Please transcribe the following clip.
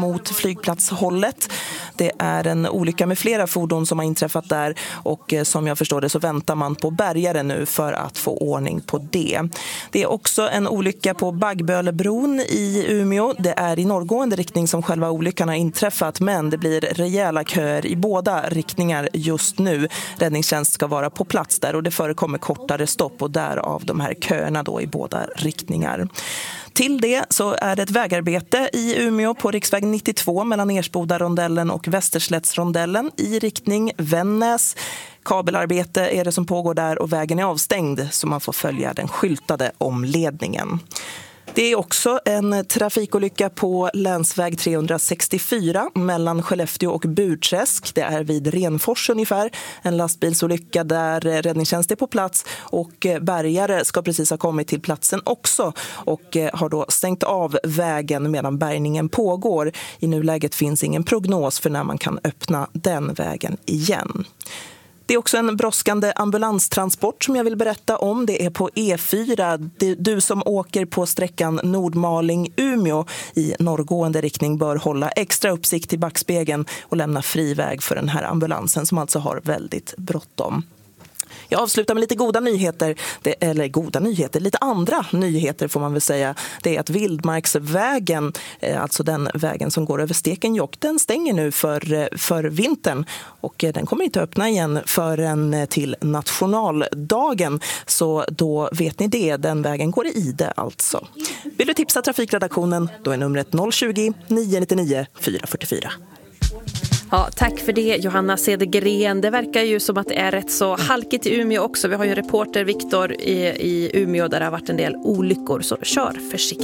mot flygplatshållet. Det är en olycka med flera fordon som har inträffat där och som jag förstår det så väntar man på bärgare nu för att få ordning på det. Det är också en olycka på Baggbölebron i Umeå. Det är i norrgående riktning som själva olyckan har inträffat, men det blir rejäla köer i båda riktningar just nu. Räddningstjänst ska vara på plats där och det förekommer kortare stopp och därav de här köerna då i båda riktningar. Till det så är det ett vägarbete i Umeå på riksväg 92 mellan Ersbodarondellen och Västerslättsrondellen i riktning Vännäs. Kabelarbete är det som pågår där och vägen är avstängd så man får följa den skyltade omledningen. Det är också en trafikolycka på länsväg 364 mellan Skellefteå och Burträsk. Det är vid Renfors ungefär. En lastbilsolycka där räddningstjänst är på plats och bärgare ska precis ha kommit till platsen också och har då stängt av vägen medan bärgningen pågår. I nuläget finns ingen prognos för när man kan öppna den vägen igen. Det är också en brådskande ambulanstransport som jag vill berätta om. Det är på E4. Du som åker på sträckan Nordmaling-Umeå i norrgående riktning bör hålla extra uppsikt till backspegeln och lämna fri väg för den här ambulansen som alltså har väldigt bråttom. Jag avslutar med lite goda nyheter, lite andra nyheter får man väl säga. Det är att Vildmarksvägen, alltså den vägen som går över Stekenjokk, den stänger nu för vintern och den kommer inte öppna igen förrän till nationaldagen. Så då vet ni det, den vägen går i ide alltså. Vill du tipsa trafikredaktionen, då är numret 020 999 444. Ja, tack för det Johanna Cedergren. Det verkar ju som att det är rätt så halkigt i Umeå också. Vi har ju reporter Viktor i Umeå där det har varit en del olyckor, så kör försiktigt.